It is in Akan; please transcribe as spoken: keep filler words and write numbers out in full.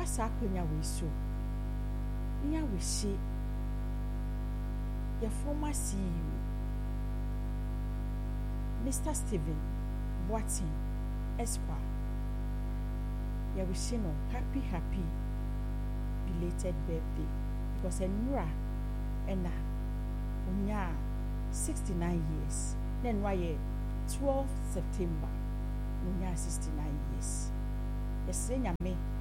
sa akwanya we so nya we hye your former C E O Mister Stephen Boateng Esquire. Ya we say no happy happy belated birthday because enura ena unya sixty-nine years. Then why twelfth September unya sixty-nine years. Yes, nyame